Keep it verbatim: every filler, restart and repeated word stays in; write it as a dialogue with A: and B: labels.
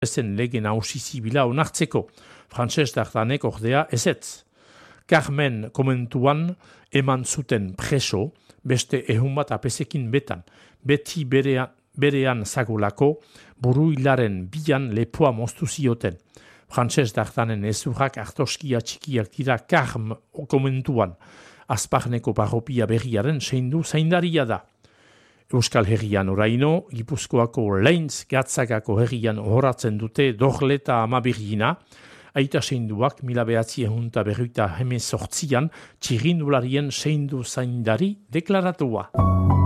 A: ezen lege nausi zibila onartzeko. Frantses Dardanek ordea ezetz. Carmen komentuan eman zuten preso, beste ehun bat apesekin betan, beti berean, berean zagolako buruilaren bian lepoa moztu zioten. Frantses Dardanen ezurrak artoskia txikiak dira Carm komentuan, Azparneko parropia berriaren seindu zaindaria da. Euskal Herrian oraino, Gipuzkoako Leintz Gatzagako herrian horatzen dute Dorleta Amabirgina, aita seinduak mila behatzi ehunta berruita hemezortzian txirindularien seindu zaindari deklaratua.